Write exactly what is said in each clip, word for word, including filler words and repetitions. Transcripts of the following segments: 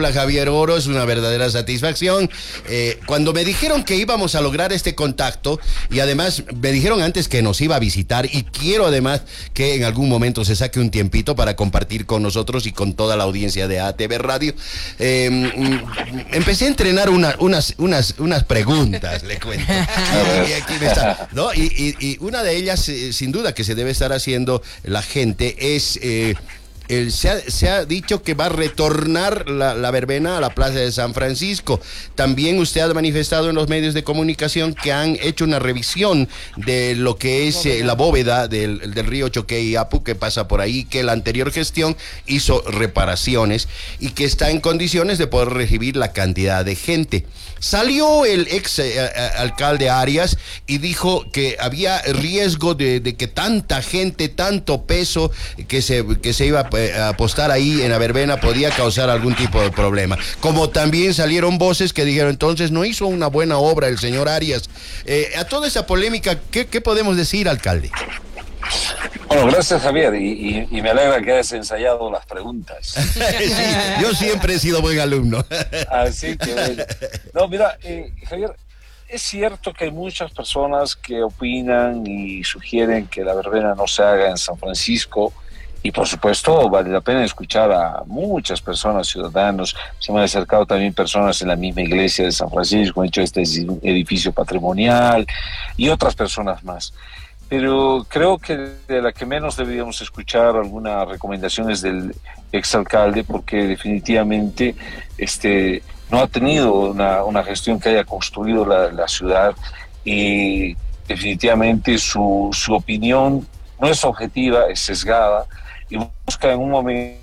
habla Javier Oro, es una verdadera satisfacción. Eh, cuando me dijeron que íbamos a lograr este contacto, y además me dijeron antes que nos iba a visitar, y quiero además que en algún momento se saque un tiempito para compartir con nosotros y con toda la audiencia de A T V Radio, eh, empecé a entrenar una, unas, unas, unas preguntas, le cuento. Y, aquí me está, ¿no? y, y, y una de ellas, eh, sin duda, que se debe estar haciendo la gente es... Eh, El, se, ha, se ha dicho que va a retornar la, la verbena a la Plaza de San Francisco. También usted ha manifestado en los medios de comunicación que han hecho una revisión de lo que es eh, la bóveda del, del río Choqueyapu, que pasa por ahí, que la anterior gestión hizo reparaciones y que está en condiciones de poder recibir la cantidad de gente. Salió el ex eh, alcalde Arias y dijo que había riesgo de, de que tanta gente, tanto peso que se, que se iba a a apostar ahí en la verbena podía causar algún tipo de problema. Como también salieron voces que dijeron, entonces no hizo una buena obra el señor Arias. Eh, a toda esa polémica, ¿qué, qué podemos decir, alcalde? Bueno, gracias, Javier, y, y, y me alegra que hayas ensayado las preguntas. Sí, yo siempre he sido buen alumno. Así que, bueno. No, mira, eh, Javier, es cierto que hay muchas personas que opinan y sugieren que la verbena no se haga en San Francisco. Y por supuesto vale la pena escuchar a muchas personas, ciudadanos. Se me han acercado también personas en la misma iglesia de San Francisco, han hecho este edificio patrimonial y otras personas más. Pero creo que de la que menos deberíamos escuchar algunas recomendaciones del exalcalde, porque definitivamente este, no ha tenido una, una gestión que haya construido la, la ciudad, y definitivamente su, su opinión no es objetiva, es sesgada, y busca en un momento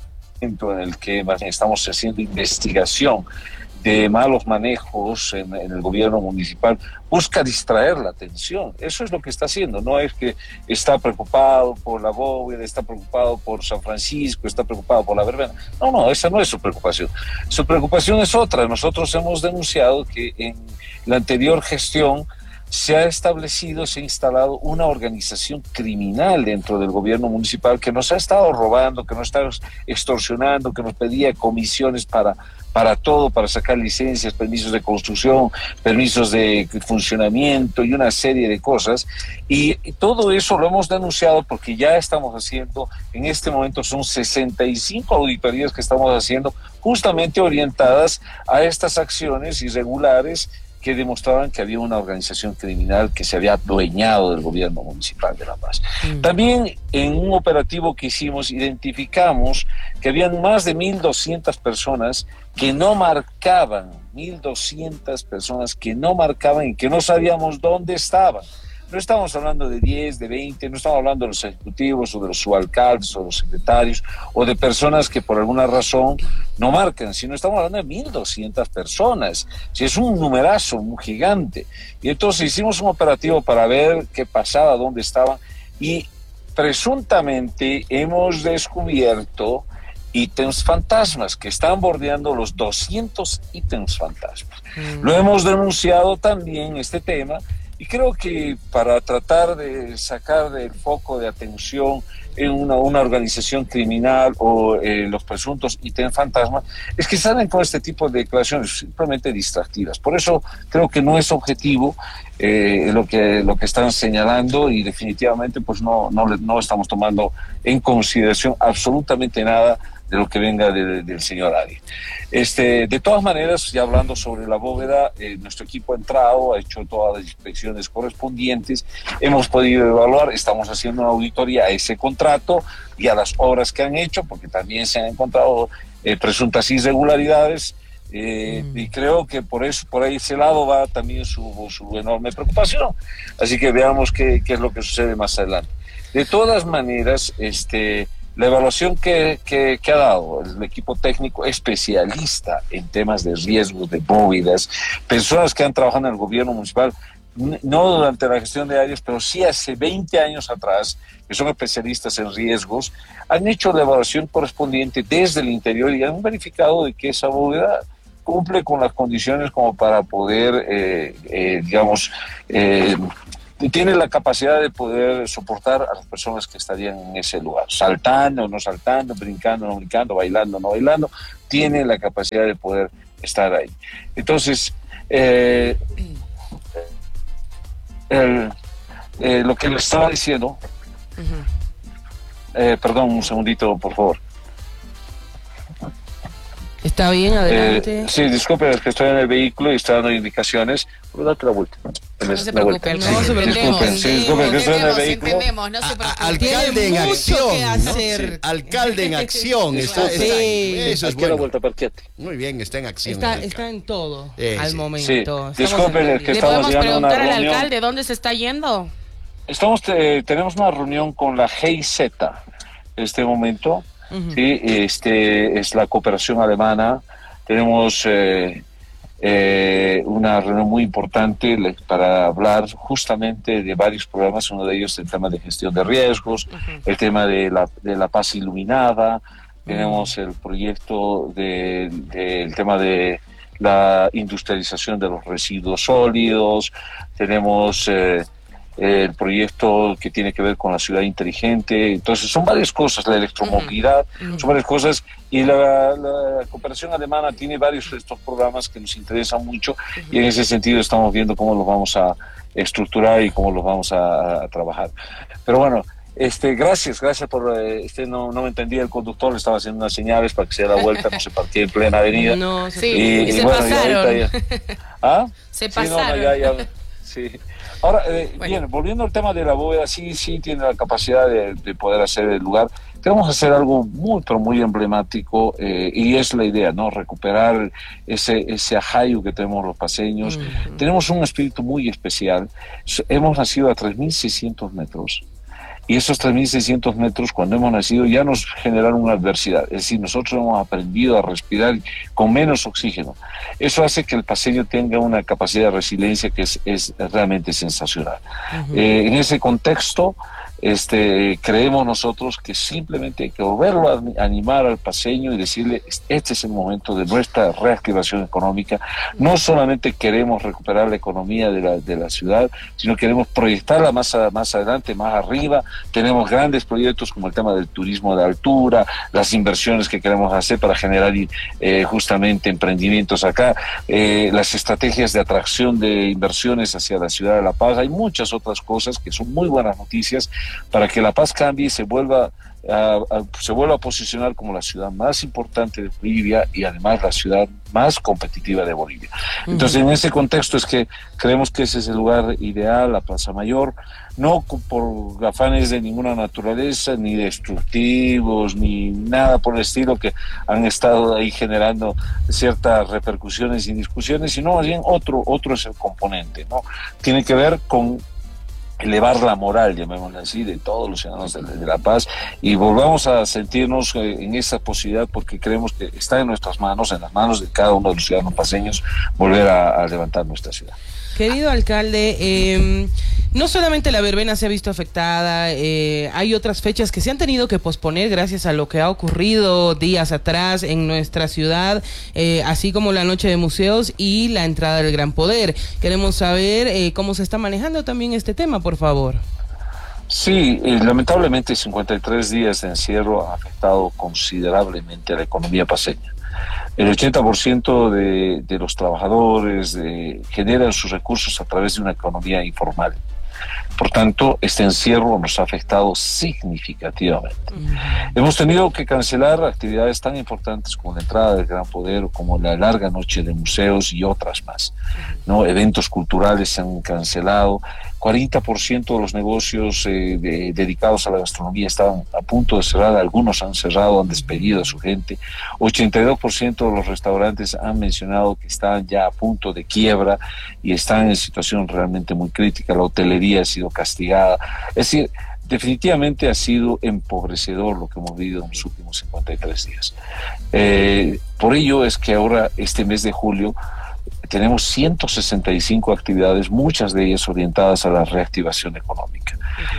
en el que más bien estamos haciendo investigación de malos manejos en, en el gobierno municipal, busca distraer la atención. Eso es lo que está haciendo. No es que está preocupado por la bóveda, está preocupado por San Francisco, está preocupado por la verbena. No, no, esa no es su preocupación. Su preocupación es otra. Nosotros hemos denunciado que en la anterior gestión se ha establecido, se ha instalado una organización criminal dentro del gobierno municipal que nos ha estado robando, que nos está extorsionando, que nos pedía comisiones para, para todo, para sacar licencias, permisos de construcción, permisos de funcionamiento y una serie de cosas. Y todo eso lo hemos denunciado porque ya estamos haciendo, en este momento son sesenta y cinco auditorías que estamos haciendo justamente orientadas a estas acciones irregulares que demostraban que había una organización criminal que se había adueñado del gobierno municipal de La Paz. Mm. También en un operativo que hicimos identificamos que habían más de mil doscientas personas que no marcaban, mil doscientas personas que no marcaban y que no sabíamos dónde estaban. No estamos hablando de diez, de veinte, no estamos hablando de los ejecutivos o de los subalcaldes o los secretarios o de personas que por alguna razón no marcan, sino estamos hablando de mil doscientas personas. Si es un numerazo, un gigante. Y entonces hicimos un operativo para ver qué pasaba, dónde estaban, y presuntamente hemos descubierto ítems fantasmas que están bordeando los doscientos ítems fantasmas. Mm. Lo hemos denunciado también, este tema. Y creo que para tratar de sacar del foco de atención en una, una organización criminal o eh, los presuntos ítems fantasmas, es que salen con este tipo de declaraciones simplemente distractivas. Por eso creo que no es objetivo eh, lo que lo que están señalando, y definitivamente pues no, no, no estamos tomando en consideración absolutamente nada de lo que venga de, de, del señor Arias. Este, de todas maneras, ya hablando sobre la bóveda, eh, nuestro equipo ha entrado, ha hecho todas las inspecciones correspondientes, hemos podido evaluar, estamos haciendo una auditoría a ese contrato y a las obras que han hecho, porque también se han encontrado eh, presuntas irregularidades, eh, mm. y creo que por eso, por ahí ese lado va también su, su enorme preocupación. Así que veamos qué, qué es lo que sucede más adelante. De todas maneras, este... la evaluación que, que, que ha dado el equipo técnico especialista en temas de riesgos, de bóvedas, personas que han trabajado en el gobierno municipal, no durante la gestión de Arias, pero sí hace veinte años atrás, que son especialistas en riesgos, han hecho la evaluación correspondiente desde el interior y han verificado de que esa bóveda cumple con las condiciones como para poder, eh, eh, digamos, eh, tiene la capacidad de poder soportar a las personas que estarían en ese lugar, saltando, no saltando, brincando, no brincando, bailando, no bailando. tiene la capacidad de poder estar ahí. Entonces, eh, el, eh, lo que le estaba diciendo, uh-huh. eh, perdón, un segundito, por favor. Está bien, adelante. Eh, sí, disculpe, es que estoy en el vehículo y está dando indicaciones. Pero date la vuelta. No se preocupe, no se preocupe. Disculpen, sí, disculpen, que estoy en el vehículo. Entendemos, no se preocupe. Alcalde en acción. Hacer. ¿No? Alcalde en acción. Está, sí. está, eso es bueno. bueno. Vuelta, parquete. Muy bien, está en acción. Está, está en todo eh, al sí. momento. Sí. Disculpen, es que ¿Le estamos podemos preguntar una al reunión. alcalde dónde se está yendo? Estamos, eh, tenemos una reunión con la G I Z en este momento. Uh-huh. Sí, este es la cooperación alemana. Tenemos eh, eh, una reunión muy importante para hablar justamente de varios programas, uno de ellos el tema de gestión de riesgos, uh-huh. el tema de la, de la paz iluminada, uh-huh. tenemos el proyecto del de, de, tema de la industrialización de los residuos sólidos, tenemos... Eh, el proyecto que tiene que ver con la ciudad inteligente. Entonces son varias cosas, la electromovilidad, uh-huh. son varias cosas, y la, la cooperación alemana tiene varios de estos programas que nos interesan mucho, uh-huh. y en ese sentido estamos viendo cómo los vamos a estructurar y cómo los vamos a, a trabajar. Pero bueno, este, gracias, gracias por, este, no, no me entendía el conductor, le estaba haciendo unas señales para que se dé la vuelta, no se partía en plena avenida. No, sí, y, y, y se bueno, pasaron. Ya, ¿ah? Se sí, pasaron. No, no, ya, ya, sí. Ahora, eh, bueno. bien, volviendo al tema de la bóveda, sí, sí tiene la capacidad de, de poder hacer el lugar. Queremos hacer algo muy, pero muy emblemático, eh, y es la idea, ¿no? Recuperar ese, ese ajayo que tenemos los paseños. Uh-huh. Tenemos un espíritu muy especial. Hemos nacido a tres mil seiscientos metros. Y esos tres mil seiscientos metros, cuando hemos nacido, ya nos generaron una adversidad. Es decir, nosotros hemos aprendido a respirar con menos oxígeno. Eso hace que el paseño tenga una capacidad de resiliencia que es, es realmente sensacional. Uh-huh. Eh, en ese contexto, este, creemos nosotros que simplemente hay que volverlo a animar al paseño y decirle, este es el momento de nuestra reactivación económica. No solamente queremos recuperar la economía de la, de la ciudad, sino queremos proyectarla más, a, más adelante, más arriba. Tenemos grandes proyectos como el tema del turismo de altura, las inversiones que queremos hacer para generar eh, justamente emprendimientos acá, eh, las estrategias de atracción de inversiones hacia la ciudad de La Paz. Hay muchas otras cosas que son muy buenas noticias para que La Paz cambie y se vuelva a, a, se vuelva a posicionar como la ciudad más importante de Bolivia y además la ciudad más competitiva de Bolivia. Entonces, uh-huh. en ese contexto es que creemos que ese es el lugar ideal, la Plaza Mayor, no por afanes de ninguna naturaleza, ni destructivos, ni nada por el estilo que han estado ahí generando ciertas repercusiones y discusiones, sino más bien otro, otro es el componente, ¿no? Tiene que ver con elevar la moral, llamémoslo así, de todos los ciudadanos de, de La Paz, y volvamos a sentirnos eh, en esa posibilidad, porque creemos que está en nuestras manos, en las manos de cada uno de los ciudadanos paseños, volver a, a levantar nuestra ciudad. Querido alcalde, eh, no solamente la verbena se ha visto afectada, eh, hay otras fechas que se han tenido que posponer gracias a lo que ha ocurrido días atrás en nuestra ciudad, eh, así como la noche de museos y la entrada del Gran Poder. Queremos saber eh, cómo se está manejando también este tema, por favor. Sí, eh, lamentablemente cincuenta y tres días de encierro ha afectado considerablemente a la economía paseña. El ochenta por ciento de, de los trabajadores de, generan sus recursos a través de una economía informal. Por tanto, este encierro nos ha afectado significativamente. Uh-huh. Hemos tenido que cancelar actividades tan importantes como la entrada del Gran Poder, como la larga noche de museos y otras más, ¿no? Eventos culturales se han cancelado. cuarenta por ciento de los negocios eh, de, dedicados a la gastronomía estaban a punto de cerrar, algunos han cerrado, han despedido a su gente. ochenta y dos por ciento de los restaurantes han mencionado que están ya a punto de quiebra y están en situación realmente muy crítica. La hotelería ha sido castigada. Es decir, definitivamente ha sido empobrecedor lo que hemos vivido en los últimos cincuenta y tres días. Eh, por ello es que ahora, este mes de julio, tenemos ciento sesenta y cinco actividades, muchas de ellas orientadas a la reactivación económica.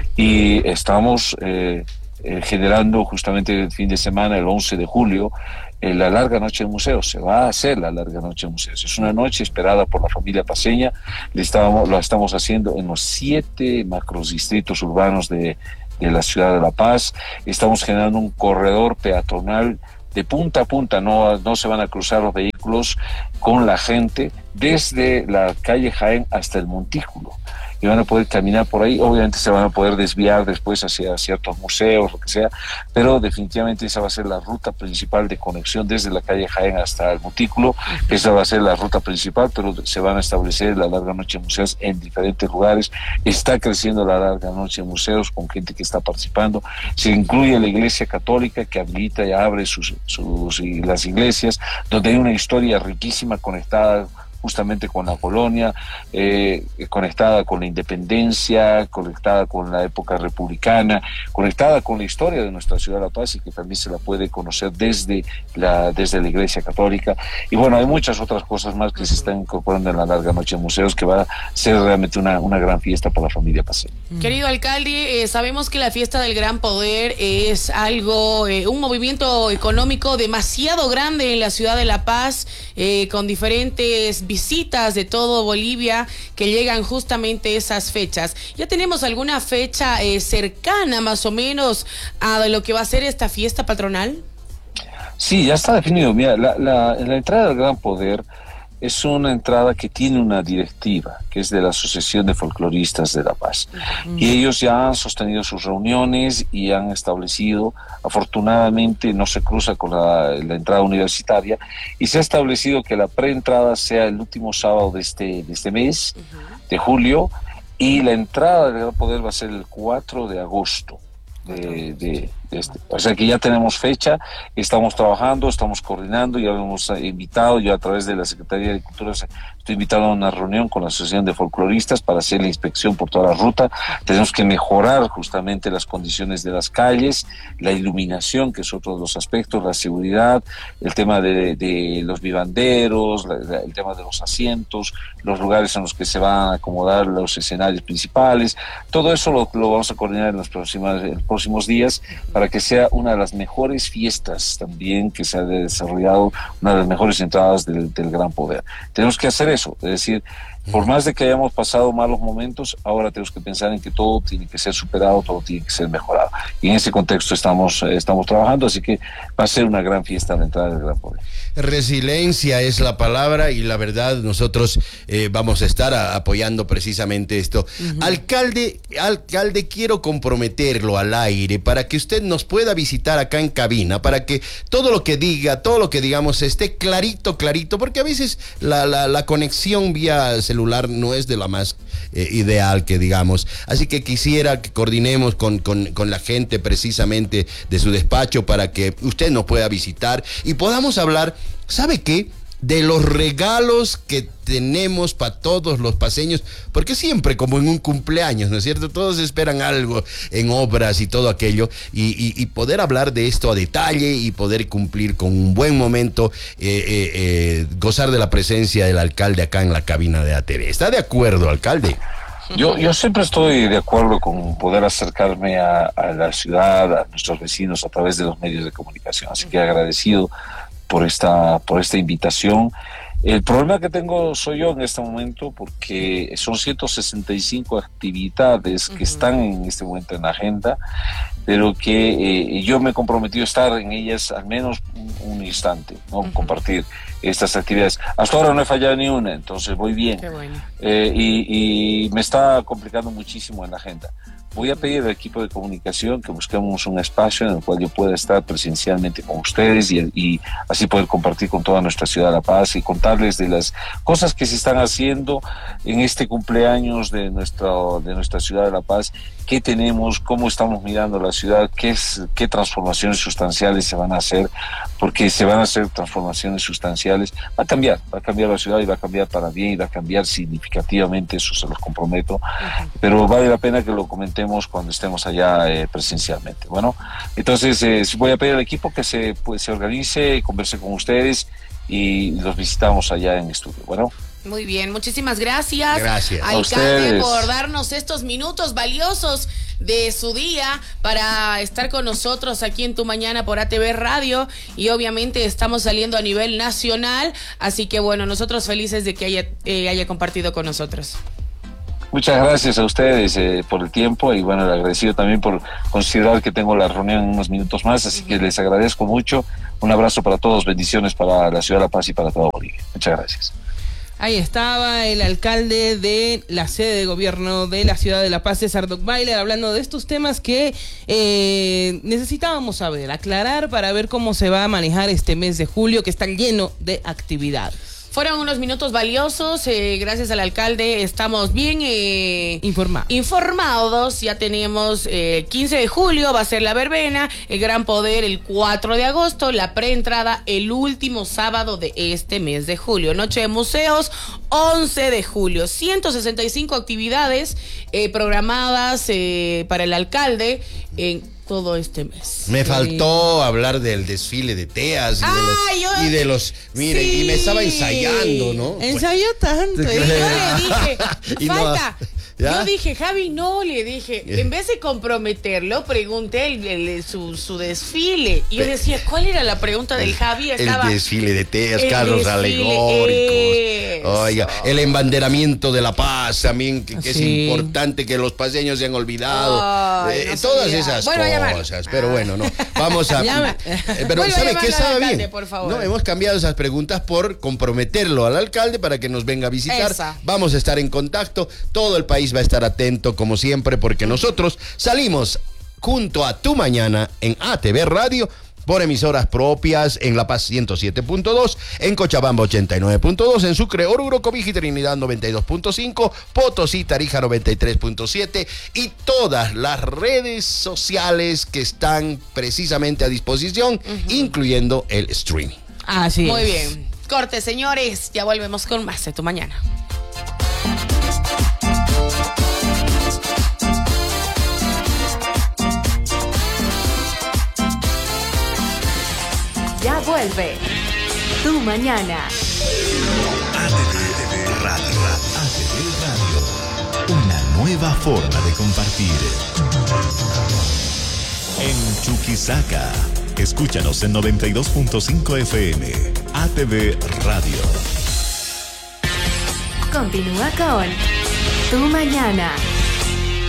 Y estamos eh, eh, generando justamente el fin de semana, el once de julio, eh, la larga noche de museos. Se va a hacer la larga noche de museos. Es una noche esperada por la familia paseña. Le estábamos, lo estamos haciendo en los siete macrodistritos urbanos de, de la ciudad de La Paz. Estamos generando un corredor peatonal de punta a punta, no, no se van a cruzar los vehículos con la gente desde la calle Jaén hasta el Montículo. Y van a poder caminar por ahí, obviamente se van a poder desviar después hacia ciertos museos, lo que sea, pero definitivamente esa va a ser la ruta principal de conexión desde la calle Jaén hasta el Montículo. Esa va a ser la ruta principal, pero se van a establecer la larga noche de museos en diferentes lugares. Está creciendo la larga noche de museos con gente que está participando. Se incluye la Iglesia Católica, que habilita y abre sus, sus y las iglesias, donde hay una historia riquísima conectada justamente con la colonia, eh, conectada con la independencia, conectada con la época republicana, conectada con la historia de nuestra ciudad de La Paz, y que también se la puede conocer desde la, desde la Iglesia Católica. Y bueno, hay muchas otras cosas más que se están incorporando en la larga noche de museos, que va a ser realmente una, una gran fiesta para la familia paceña. Querido alcalde, eh, sabemos que la fiesta del Gran Poder es algo, eh, un movimiento económico demasiado grande en la ciudad de La Paz, eh, con diferentes visitas de todo Bolivia que llegan justamente esas fechas. ¿Ya tenemos alguna fecha eh, cercana más o menos a lo que va a ser esta fiesta patronal? Sí, ya está definido. Mira, la, la, la entrada del Gran Poder es una entrada que tiene una directiva, que es de la Asociación de Folcloristas de La Paz. Uh-huh. Y ellos ya han sostenido sus reuniones y han establecido, afortunadamente no se cruza con la, la entrada universitaria, y se ha establecido que la preentrada sea el último sábado de este, de este mes, uh-huh. de julio, y la entrada del Gran Poder va a ser el cuatro de agosto. De, de, de este. O sea que ya tenemos fecha, estamos trabajando, estamos coordinando, ya lo hemos invitado, yo a través de la Secretaría de Cultura estoy invitado a una reunión con la Asociación de Folcloristas para hacer la inspección por toda la ruta. Tenemos que mejorar justamente las condiciones de las calles, la iluminación, que es otro de los aspectos, la seguridad, el tema de, de los vivanderos, la, la, el tema de los asientos, los lugares en los que se van a acomodar los escenarios principales. Todo eso lo, lo vamos a coordinar en los próximos, en los próximos días, para que sea una de las mejores fiestas también que se ha desarrollado, una de las mejores entradas del, del Gran Poder. Tenemos que hacer eso, es decir, por más de que hayamos pasado malos momentos, ahora tenemos que pensar en que todo tiene que ser superado, todo tiene que ser mejorado. Y en ese contexto estamos, eh, estamos trabajando, así que va a ser una gran fiesta la entrada del Gran Poder. Resiliencia es la palabra, y la verdad nosotros eh, vamos a estar a, apoyando precisamente esto. Uh-huh. Alcalde, alcalde, quiero comprometerlo al aire para que usted nos pueda visitar acá en cabina, para que todo lo que diga, todo lo que digamos esté clarito, clarito, porque a veces la, la, la conexión vía celular no es de la más eh, ideal que digamos, así que quisiera que coordinemos con, con, con la gente precisamente de su despacho para que usted nos pueda visitar y podamos hablar, ¿sabe qué? De los regalos que tenemos para todos los paceños, porque siempre como en un cumpleaños, ¿no es cierto? Todos esperan algo en obras y todo aquello, y, y, y poder hablar de esto a detalle y poder cumplir con un buen momento, eh, eh, eh, gozar de la presencia del alcalde acá en la cabina de A T V. ¿Está de acuerdo, alcalde? Yo, yo siempre estoy de acuerdo con poder acercarme a, a la ciudad, a nuestros vecinos a través de los medios de comunicación, así que agradecido por esta, por esta invitación. El problema que tengo soy yo en este momento, porque son ciento sesenta y cinco actividades que uh-huh. están en este momento en la agenda, pero que eh, yo me he comprometido a estar en ellas al menos un, un instante, ¿no? Uh-huh. Compartir estas actividades. Hasta ahora no he fallado ni una, entonces voy bien. Qué bueno. eh, y, y me está complicando muchísimo en la agenda. Voy a pedir al equipo de comunicación que busquemos un espacio en el cual yo pueda estar presencialmente con ustedes y, y así poder compartir con toda nuestra ciudad de La Paz y contarles de las cosas que se están haciendo en este cumpleaños de nuestra, de nuestra ciudad de La Paz, qué tenemos, cómo estamos mirando la ciudad, qué, es, qué transformaciones sustanciales se van a hacer, porque se van a hacer transformaciones sustanciales. Va a cambiar, va a cambiar la ciudad y va a cambiar para bien y va a cambiar significativamente, eso se los comprometo, uh-huh. pero vale la pena que lo comentemos cuando estemos allá eh, presencialmente. Bueno, entonces eh, voy a pedir al equipo que se, pues, se organice, converse con ustedes y los visitamos allá en estudio. Bueno. Muy bien, muchísimas gracias, gracias. alcalde, por darnos estos minutos valiosos de su día para estar con nosotros aquí en Tu Mañana por A T V Radio, y obviamente estamos saliendo a nivel nacional, así que bueno, nosotros felices de que haya, eh, haya compartido con nosotros. Muchas gracias a ustedes eh, por el tiempo y bueno, le agradecido también por considerar que tengo la reunión en unos minutos más, así que les agradezco mucho. Un abrazo para todos, bendiciones para la ciudad de La Paz y para toda Bolivia. Muchas gracias. Ahí estaba el alcalde de la sede de gobierno de la ciudad de La Paz, César Dockweiler, hablando de estos temas que eh, necesitábamos saber, aclarar para ver cómo se va a manejar este mes de julio, que está lleno de actividades. Fueron unos minutos valiosos, eh, gracias al alcalde estamos bien eh, Informado. informados, ya tenemos eh, quince de julio, va a ser la verbena, el Gran Poder el cuatro de agosto, la preentrada el último sábado de este mes de julio, Noche de Museos once de julio, ciento sesenta y cinco actividades eh, programadas eh, para el alcalde en todo este mes. Me faltó hablar del desfile de teas y, ah, de, los, yo, y de los... Mire, sí. y me estaba ensayando, ¿no? Ensayó tanto. Y yo le dije, Y no, falta. ¿ya? Yo dije, Javi, no, le dije, en vez de comprometerlo, pregunté el, el- su, su desfile. Y yo decía, ¿cuál era la pregunta del Javi? Estaba, El desfile de teas, el carros desfile, alegóricos. eso. Oiga, el embanderamiento de la paz también, que, que Sí. es importante que los paseños se han olvidado. Ay, Eh, no se todas olvida. esas Vuelva a llamar. cosas. Pero bueno, no. Vamos a. Llama. Eh, pero Vuelva a ¿sabe llamar qué al estaba alcalde, bien? por favor. No, hemos cambiado esas preguntas por comprometerlo al alcalde para que nos venga a visitar. Esa. Vamos a estar en contacto. Todo el país va a estar atento, como siempre, porque nosotros salimos junto a Tu Mañana en A T V Radio por emisoras propias en La Paz ciento siete punto dos, en Cochabamba ochenta y nueve punto dos, en Sucre, Oruro, Cobija y Trinidad noventa y dos punto cinco, Potosí, Tarija noventa y tres punto siete y todas las redes sociales que están precisamente a disposición, uh-huh. incluyendo el streaming. Así Muy es. bien. Corte, señores. Ya volvemos con más de Tu Mañana. Ya vuelve Tu Mañana. A T V Radio. A T V Radio. Una nueva forma de compartir. En Chuquisaca. Escúchanos en noventa y dos punto cinco F M. A T V Radio. Continúa con Tu Mañana.